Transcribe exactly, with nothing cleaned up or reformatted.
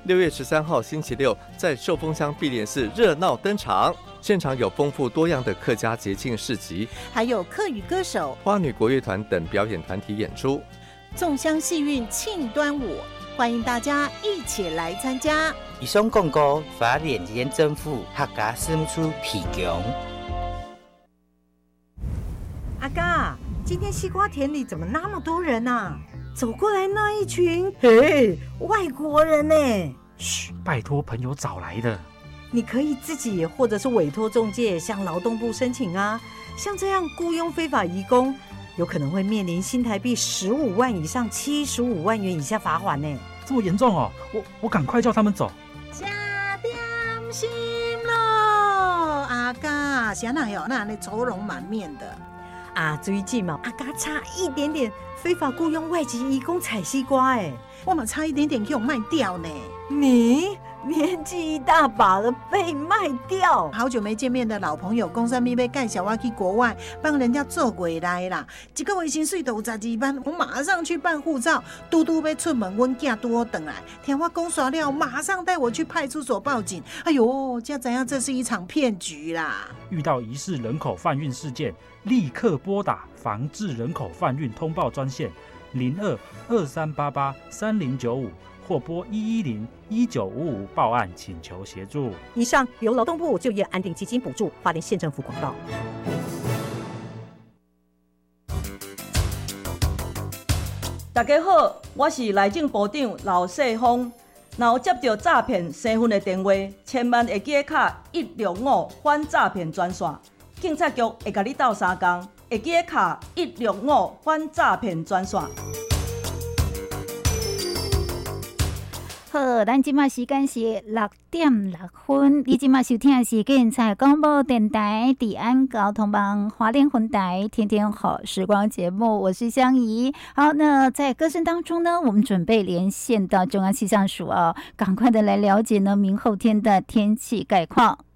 六月十三号星期六，在寿丰乡碧莲寺热闹登场，现场有丰富多样的客家节庆市集， 还有客语歌手、 花女国乐团等表演团体演出， 粽香戏韵庆端午，欢迎大家一起来参加。 以上广告发连县政府客家事务处提供。 阿嘎，今天西瓜田里怎么那么多人啊？走过来那一群，嘿，外国人呢？ 嘘，拜托朋友找来的。 你可以自己或者是委托中介向劳动部申请啊。像这样雇佣非法移工，有可能会面临新台币十五万以上七十五万元以下罚款呢。 这么严重哦？我我赶快叫他们走。 吃点心咯，阿嘎，谁哪有那那愁容满面的？ 啊，最近嘛，阿嘎差一点点非法雇佣外籍移工采西瓜，哎， 我嘛差一点点给我卖掉呢。 你年纪一大把了，被卖掉？ 好久没见面的老朋友，公司咪要介绍我去国外帮人家做回来啦。一个月薪水都有十二万，我马上去办护照。嘟嘟要出门，阮囝拄好回来，听我讲煞了，马上带我去派出所报警。哎呦，才知影这是一场骗局啦！ 遇到疑似人口贩运事件，立刻拨打防治人口贩运通报专线零二二三八八三零九五。或拨一一零一九五五报案请求协助。 以上由劳动部就业安定基金补助，花莲县政府广告。 大家好，我是内政部长刘世峰。若有接到诈骗身份的电话，千万会记卡一六五反诈骗专线，警察局会甲你斗相共，会记卡一六五反诈骗专线。 好，咱即马时间是六点六分。你即马收听的是建材广播电台伫安交通网花莲分台天天好时光节目，我是香怡。好，那在歌声当中呢，我们准备连线到中央气象署哦，赶快的来了解呢明后天的天气概况。